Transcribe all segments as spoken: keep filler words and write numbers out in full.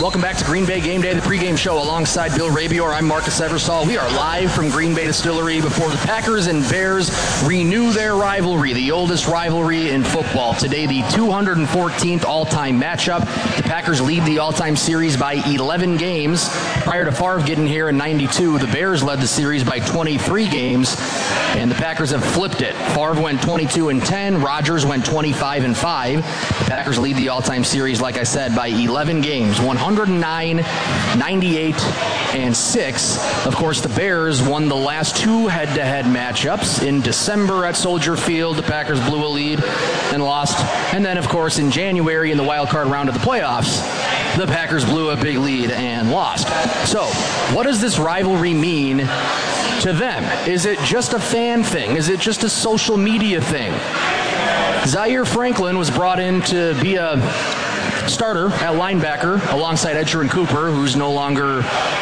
Welcome back to Green Bay Game Day, the pregame show alongside Bill Rabior. I'm Marcus Eversole. We are live from Green Bay Distillery before the Packers and Bears renew their rivalry, the oldest rivalry in football. Today, the two hundred fourteenth all-time matchup. The Packers lead the all-time series by eleven games. Prior to Favre getting here in ninety-two, the Bears led the series by twenty-three games, and the Packers have flipped it. Favre went twenty-two and ten. Rodgers went twenty-five and five. The Packers lead the all-time series, like I said, by eleven games, one hundred nine, ninety-eight, and six. Of course, the Bears won the last two head-to-head matchups. In December at Soldier Field, the Packers blew a lead and lost. And then, of course, in January in the wild card round of the playoffs, the Packers blew a big lead and lost. So, what does this rivalry mean to them? Is it just a fan thing? Is it just a social media thing? Zaire Franklin was brought in to be a starter at linebacker alongside Ed Sheeran Cooper, who's no longer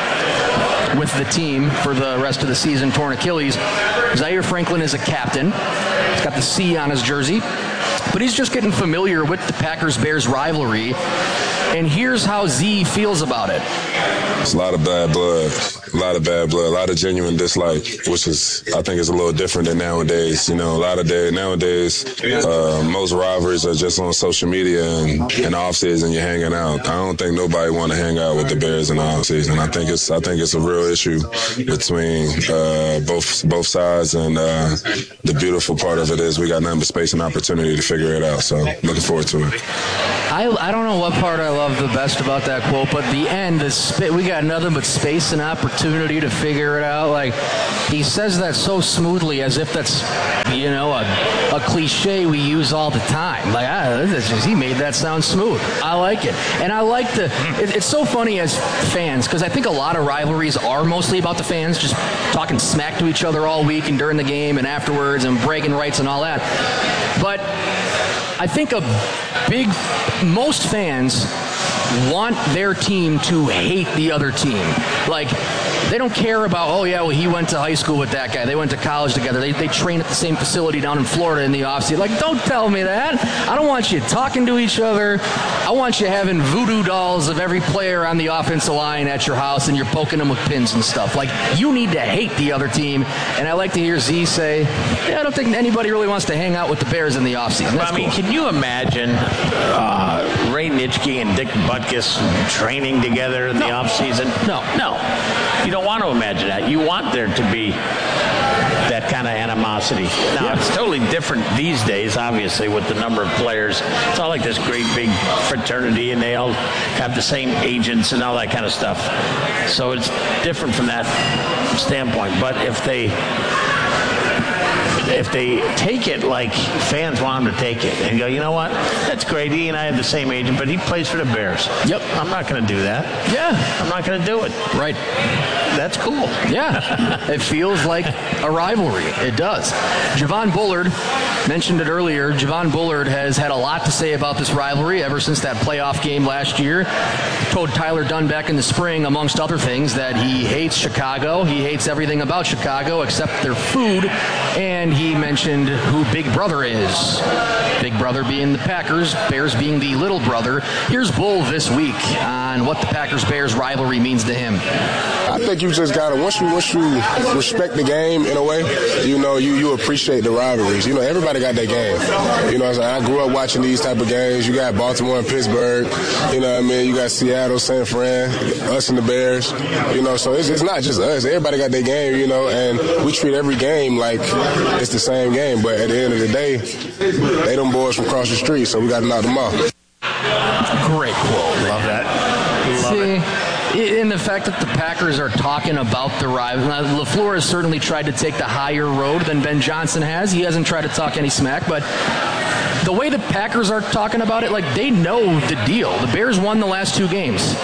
with the team for the rest of the season, torn Achilles. Zaire Franklin is a captain. He's got the C on his jersey. But he's just getting familiar with the Packers-Bears rivalry. And here's how Z feels about it. It's a lot of bad blood, a lot of bad blood, a lot of genuine dislike, which is, I think, is a little different than nowadays. You know, a lot of day nowadays, uh, most rivalries are just on social media and in the off season you're hanging out. I don't think nobody want to hang out with the Bears in the off season. I think it's, I think it's a real issue between uh, both both sides, and uh, the beautiful part of it is we got nothing but space and opportunity to figure it out. So looking forward to it. I I don't know what part I love the best about that quote, but the end is sp- we got nothing but space and opportunity to figure it out. Like, he says that so smoothly, as if that's, you know, a, a cliche we use all the time. Like, ah, this is just, he made that sound smooth. I like it, and I like the. It, it's so funny as fans, because I think a lot of rivalries are mostly about the fans just talking smack to each other all week and during the game and afterwards and bragging rights and all that. But I think a big, most fans want their team to hate the other team. Like, they don't care about, oh, yeah, well, he went to high school with that guy. They went to college together. They, they train at the same facility down in Florida in the offseason. Like, don't tell me that. I don't want you talking to each other. I want you having voodoo dolls of every player on the offensive line at your house, and you're poking them with pins and stuff. Like, you need to hate the other team. And I like to hear Z say, yeah, I don't think anybody really wants to hang out with the Bears in the offseason. That's I mean, cool. Can you imagine uh, Ray Nitschke and Dick Butkus training together in no. the offseason? No. No. You don't want to imagine that. You want there to be that kind of animosity. Now, yeah. It's totally different these days, obviously, with the number of players. It's all like this great big fraternity, and they all have the same agents and all that kind of stuff. So it's different from that standpoint. But if they... if they take it like fans want them to take it and go, you know what, that's great. He and I have the same agent, but he plays for the Bears. Yep. I'm not going to do that. Yeah. I'm not going to do it. Right. That's cool. Yeah. It feels like a rivalry. It does. Javon Bullard, mentioned it earlier, Javon Bullard has had a lot to say about this rivalry ever since that playoff game last year. Told Tyler Dunn back in the spring, amongst other things, that he hates Chicago. He hates everything about Chicago except their food. And he mentioned who Big Brother is. Big Brother being the Packers, Bears being the little brother. Here's Bull this week on what the Packers-Bears rivalry means to him. I think you just gotta, once you once you respect the game in a way, you know, you, you appreciate the rivalries. You know, everybody got their game. You know what I'm saying? I grew up watching these type of games. You got Baltimore and Pittsburgh. You know what I mean? You got Seattle, San Fran, us and the Bears. You know, so it's, it's not just us. Everybody got their game, you know, and we treat every game like it's the same game. But at the end of the day, they them boys from across the street, so we got to knock them off. Great quote. Love that. Love See, it. In the fact that the Packers are talking about the rival, LaFleur has certainly tried to take the higher road than Ben Johnson has. He hasn't tried to talk any smack, but the way the Packers are talking about it, like, they know the deal. The Bears won the last two games.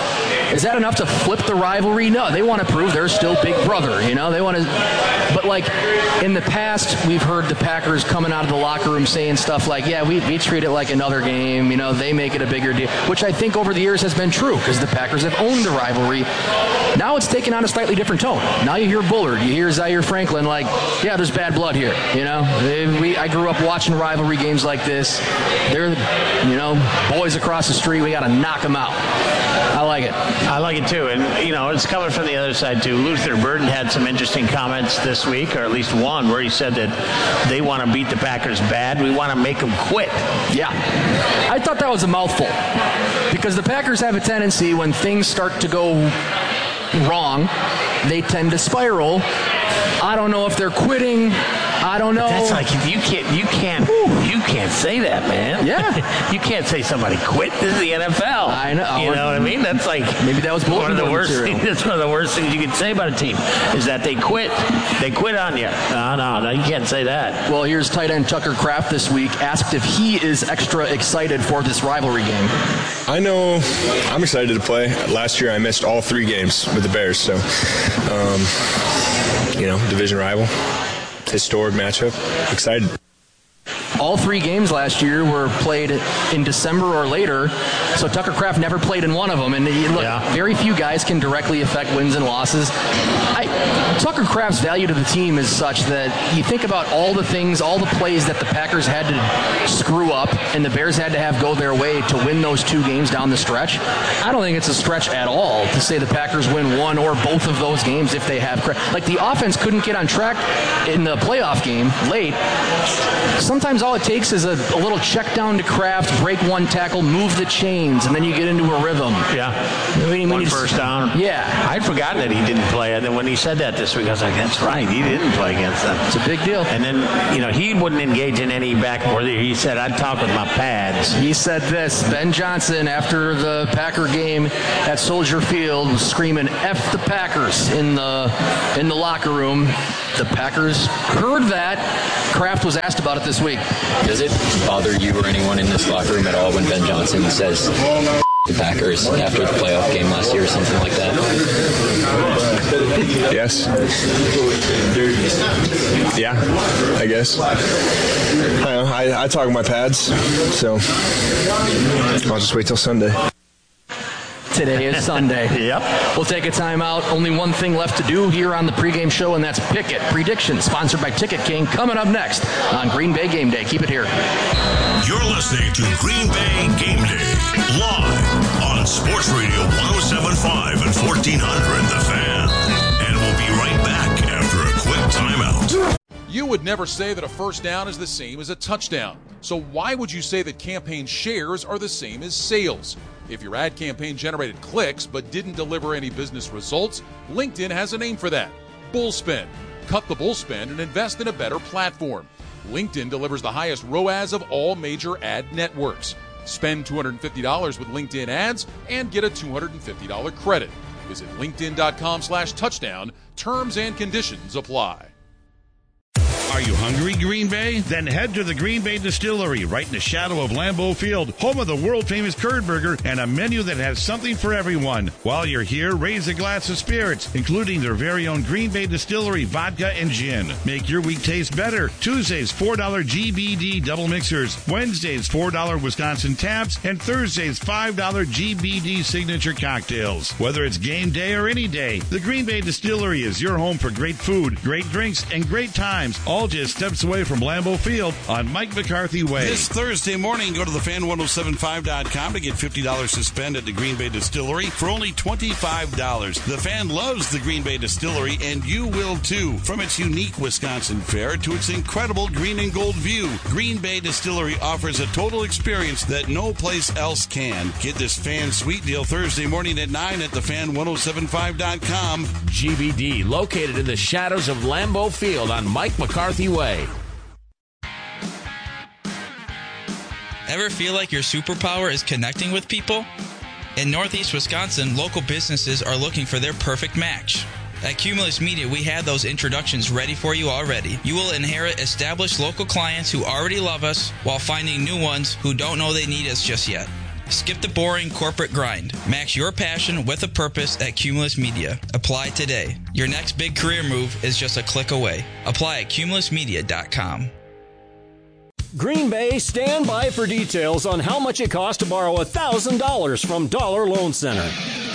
Is that enough to flip the rivalry? No, they want to prove they're still big brother. You know, they want to. But like in the past, we've heard the Packers coming out of the locker room saying stuff like, "Yeah, we we treat it like another game." You know, they make it a bigger deal, which I think over the years has been true because the Packers have owned the rivalry. Now it's taken on a slightly different tone. Now you hear Bullard, you hear Zaire Franklin, like, yeah, there's bad blood here. You know, they, we I grew up watching rivalry games like this. They're, you know, boys across the street. We got to knock them out. I like it. I like it too. And, you know, it's coming from the other side too. Luther Burden had some interesting comments this week, or at least one, where he said that they want to beat the Packers bad. We want to make them quit. Yeah. I thought that was a mouthful because the Packers have a tendency when things start to go wrong, they tend to spiral. I don't know if they're quitting. I don't know. That's like you can't you can't you can't say that, man. Yeah. You can't say somebody quit. This is the N F L. I know. You know what I mean? That's like maybe that was one of the worst material. things. That's one of the worst things you can say about a team is that they quit. They quit on you. No, no, no, you can't say that. Well, here's tight end Tucker Kraft this week asked if he is extra excited for this rivalry game. I know I'm excited to play. Last year I missed all three games with the Bears, so um, you know, division rival. Historic matchup. Excited. All three games last year were played in December or later, so Tucker Kraft never played in one of them. And look, yeah. very few guys can directly affect wins and losses. I, Tucker Kraft's value to the team is such that you think about all the things, all the plays that the Packers had to screw up and the Bears had to have go their way to win those two games down the stretch. I don't think it's a stretch at all to say the Packers win one or both of those games if they have Kraft. Like the offense couldn't get on track in the playoff game late. Sometimes all it takes is a, a little check down to Kraft, break one tackle, move the chains, and then you get into a rhythm. Yeah. When, when one you, first down. Yeah. I'd forgotten that he didn't play. And then when he said that this week, I was like, that's right. He didn't play against them. It's a big deal. And then, you know, he wouldn't engage in any back and forth. He said, I'd talk with my pads. He said this. Ben Johnson, after the Packer game at Soldier Field, was screaming, F the Packers in the, in the locker room. The Packers heard that. Kraft was asked about it this week. Does it bother you or anyone in this locker room at all when Ben Johnson says the Packers after the playoff game last year or something like that? Yes. Yeah, I guess. I, know, I, I talk with my pads, so I'll just wait till Sunday. Today is Sunday. Yep. We'll take a timeout. Only one thing left to do here on the pregame show, and that's Pick It Prediction, sponsored by Ticket King, coming up next on Green Bay Game Day. Keep it here. You're listening to Green Bay Game Day, live on Sports Radio one oh seven point five and fourteen hundred The Fan. And we'll be right back after a quick timeout. You would never say that a first down is the same as a touchdown. So why would you say that campaign shares are the same as sales? If your ad campaign generated clicks but didn't deliver any business results, LinkedIn has a name for that. Bullspend. Cut the bullspend and invest in a better platform. LinkedIn delivers the highest R O A S of all major ad networks. Spend two hundred fifty dollars with LinkedIn ads and get a two hundred fifty dollars credit. Visit linkedin.com slash touchdown. Terms and conditions apply. Are you hungry, Green Bay? Then head to the Green Bay Distillery, right in the shadow of Lambeau Field, home of the world-famous curd burger and a menu that has something for everyone. While you're here, raise a glass of spirits, including their very own Green Bay Distillery vodka and gin. Make your week taste better. Tuesdays, four dollars G B D double mixers. Wednesdays, four dollars Wisconsin taps. And Thursdays, five dollars G B D signature cocktails. Whether it's game day or any day, the Green Bay Distillery is your home for great food, great drinks, and great times, all just steps away from Lambeau Field on Mike McCarthy Way. This Thursday morning, go to the fan ten seventy-five dot com to get fifty dollars to spend at the Green Bay Distillery for only twenty-five dollars. The Fan loves the Green Bay Distillery, and you will too. From its unique Wisconsin fare to its incredible green and gold view, Green Bay Distillery offers a total experience that no place else can. Get this Fan Sweet Deal Thursday morning at nine at the fan ten seventy-five dot com. G B D, located in the shadows of Lambeau Field on Mike McCarthy Way. Ever feel like your superpower is connecting with people? In Northeast Wisconsin, local businesses are looking for their perfect match. At Cumulus Media, we have those introductions ready for you already. You will inherit established local clients who already love us while finding new ones who don't know they need us just yet. Skip the boring corporate grind. Match your passion with a purpose at Cumulus Media. Apply today. Your next big career move is just a click away. Apply at cumulus media dot com. Green Bay, stand by for details on how much it costs to borrow one thousand dollars from Dollar Loan Center.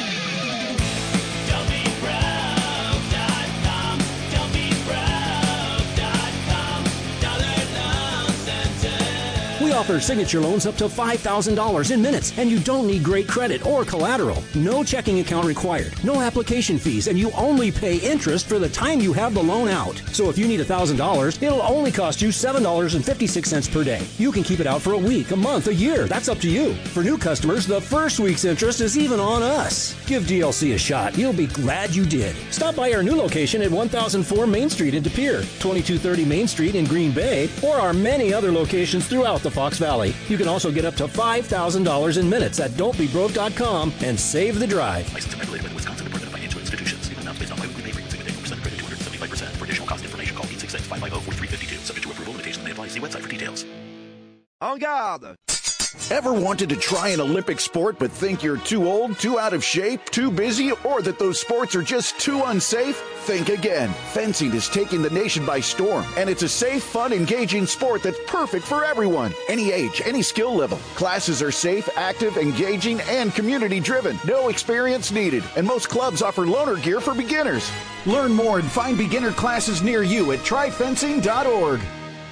We offer signature loans up to five thousand dollars in minutes, and you don't need great credit or collateral. No checking account required, no application fees, and you only pay interest for the time you have the loan out. So if you need one thousand dollars, it'll only cost you seven dollars and fifty-six cents per day. You can keep it out for a week, a month, a year. That's up to you. For new customers, the first week's interest is even on us. Give D L C a shot. You'll be glad you did. Stop by our new location at one thousand four Main Street in De Pere, twenty-two thirty Main Street in Green Bay, or our many other locations throughout the Fox Valley. You can also get up to five thousand dollars in minutes at don't be broke dot com and save the drive. Licensed and regulated by the Wisconsin Department of Financial Institutions. Legal amounts based on biweekly pay frequency with eight percent credit two hundred seventy-five percent. For additional cost information, call eight six six, five five zero, four three five two. Subject to approval, limitations may apply. See website for details. En garde! Ever wanted to try an Olympic sport but think you're too old, too out of shape, too busy, or that those sports are just too unsafe? Think again. Fencing is taking the nation by storm, and it's a safe, fun, engaging sport that's perfect for everyone. Any age, any skill level. Classes are safe, active, engaging, and community-driven. No experience needed, and most clubs offer loaner gear for beginners. Learn more and find beginner classes near you at try fencing dot org.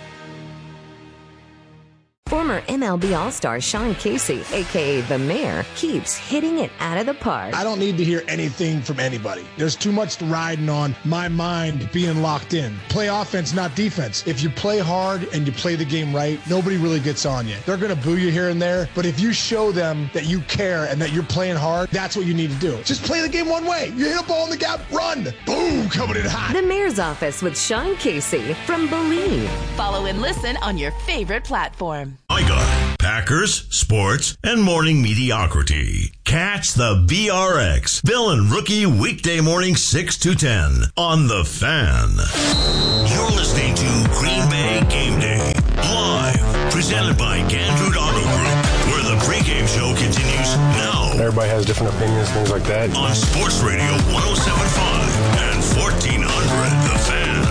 Former M L B All-Star Sean Casey, a k a. The Mayor, keeps hitting it out of the park. I don't need to hear anything from anybody. There's too much riding on my mind being locked in. Play offense, not defense. If you play hard and you play the game right, nobody really gets on you. They're going to boo you here and there, but if you show them that you care and that you're playing hard, that's what you need to do. Just play the game one way. You hit a ball in the gap, run. Boom, coming in hot. The Mayor's Office with Sean Casey from Believe. Follow and listen on your favorite platform. My God. Packers, sports, and morning mediocrity. Catch the B R X, Bill and Rookie, weekday morning six to ten on The Fan. You're listening to Green Bay Game Day, live, presented by Gandrud Auto Group, where the pregame show continues now. Everybody has different opinions, things like that. On Sports Radio one oh seven point five and fourteen hundred The Fan.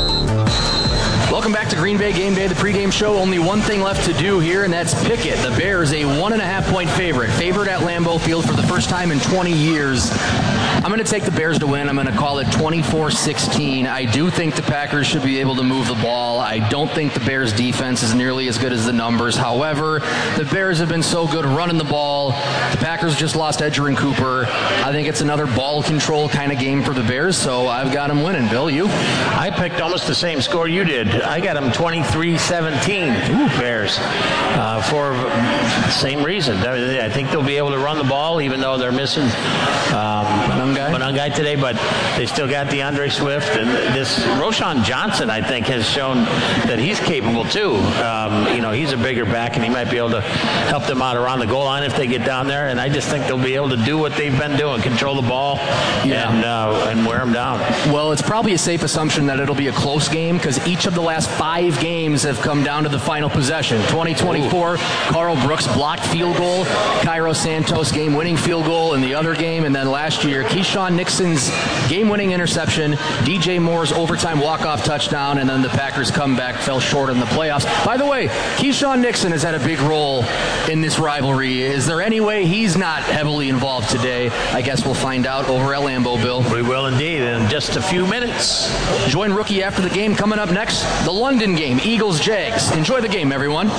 Welcome back to Green Bay Game Day, the pregame show. Only one thing left to do here, and that's pick it. The Bears, a one and a half point favorite. Favorite at Lambeau Field for the first time in twenty years. I'm going to take the Bears to win. I'm going to call it twenty-four sixteen. I do think the Packers should be able to move the ball. I don't think the Bears' defense is nearly as good as the numbers. However, the Bears have been so good running the ball. The Packers just lost Edgerrin Cooper. I think it's another ball control kind of game for the Bears, so I've got them winning. Bill, you? I picked almost the same score you did. I got them twenty-three seventeen, Bears, uh, for the same reason. I think they'll be able to run the ball, even though they're missing um, Monangai today, but they still got DeAndre Swift. And this Roschon Johnson, I think, has shown that he's capable, too. Um, you know, he's a bigger back, and he might be able to help them out around the goal line if they get down there. And I just think they'll be able to do what they've been doing, control the ball yeah. and, uh, and wear them down. Well, it's probably a safe assumption that it'll be a close game because each of the last five games have come down to the final possession. twenty twenty-four, Ooh. Carl Brooks blocked field goal, Cairo Santos game-winning field goal in the other game, and then last year, Keyshawn Nixon's game-winning interception, D J Moore's overtime walk-off touchdown, and then the Packers comeback fell short in the playoffs. By the way, Keyshawn Nixon has had a big role in this rivalry. Is there any way he's not heavily involved today? I guess we'll find out over at Lambeau, Bill. We will indeed in just a few minutes. Join Rookie after the game. Coming up next, the London game, Eagles-Jags. Enjoy the game, everyone.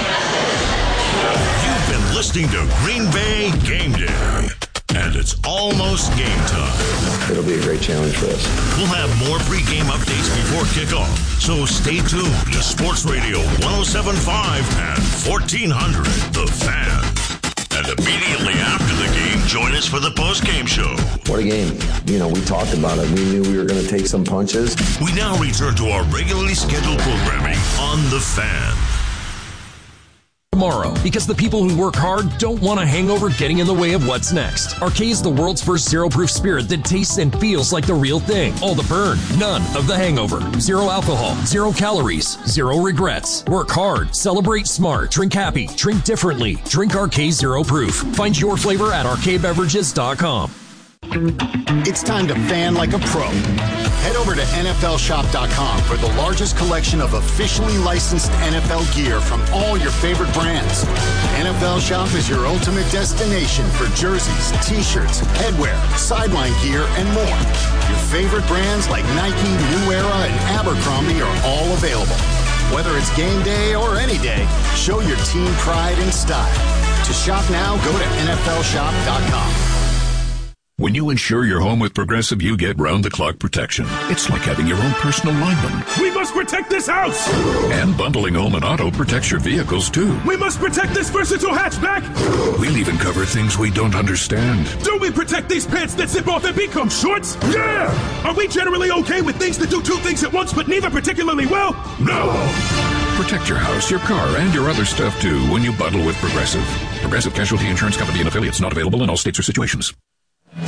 You've been listening to Green Bay Game Day, and it's almost game time. It'll be a great challenge for us. We'll have more pregame updates before kickoff, so stay tuned to Sports Radio one oh seven point five and fourteen hundred The Fan. And immediately after the game, join us for the post-game show. What a game. You know, we talked about it. We knew we were going to take some punches. We now return to our regularly scheduled programming on The Fan. tomorrow because the people who work hard don't want a hangover getting in the way of what's next. Arcade is the world's first zero-proof spirit that tastes and feels like the real thing. All the burn, none of the hangover. Zero alcohol, zero calories, zero regrets. Work hard, celebrate smart, drink happy, drink differently. Drink Arcade Zero Proof. Find your flavor at arcade beverages dot com. It's time to fan like a pro. Head over to N F L shop dot com for the largest collection of officially licensed N F L gear from all your favorite brands. N F L Shop is your ultimate destination for jerseys, t-shirts, headwear, sideline gear, and more. Your favorite brands like Nike, New Era, and Abercrombie are all available. Whether it's game day or any day, show your team pride and style. To shop now, go to N F L shop dot com. When you insure your home with Progressive, you get round-the-clock protection. It's like having your own personal lineman. We must protect this house! And bundling home and auto protects your vehicles, too. We must protect this versatile hatchback! We'll even cover things we don't understand. Do we protect these pants that zip off and become shorts? Yeah! Are we generally okay with things that do two things at once but neither particularly well? No! Protect your house, your car, and your other stuff, too, when you bundle with Progressive. Progressive Casualty Insurance Company and affiliates, not available in all states or situations.